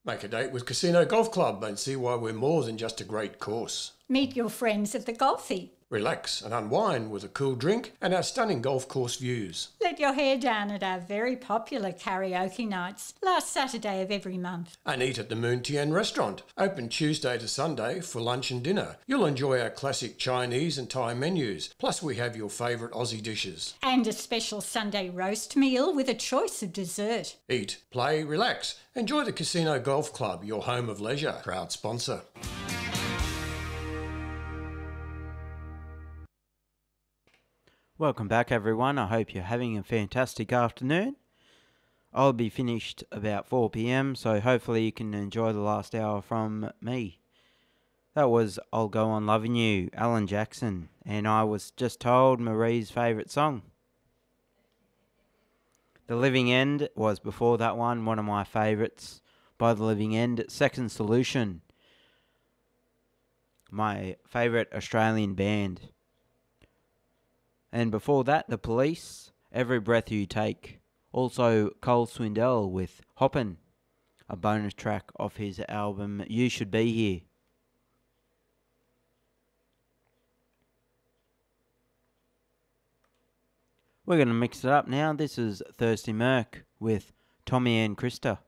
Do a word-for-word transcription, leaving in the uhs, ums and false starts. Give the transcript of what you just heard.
Make a date with Casino Golf Club and see why we're more than just a great course. Meet your friends at the Golfy. Relax and unwind with a cool drink and our stunning golf course views. Let your hair down at our very popular karaoke nights, last Saturday of every month. And eat at the Moon Tien restaurant, open Tuesday to Sunday for lunch and dinner. You'll enjoy our classic Chinese and Thai menus, plus we have your favourite Aussie dishes. And a special Sunday roast meal with a choice of dessert. Eat, play, relax. Enjoy the Casino Golf Club, your home of leisure. Proud sponsor. Welcome back, everyone. I hope you're having a fantastic afternoon. I'll be finished about four p m, so hopefully you can enjoy the last hour from me. That was I'll Go On Loving You, Alan Jackson, and I was just told Marie's favourite song. The Living End was before that one, one of my favourites by The Living End. Second Solution, my favourite Australian band. And before that, The Police, Every Breath You Take. Also, Cole Swindell with Hoppin', a bonus track off his album You Should Be Here. We're going to mix it up now. This is Thirsty Merc with Tommy and Krista.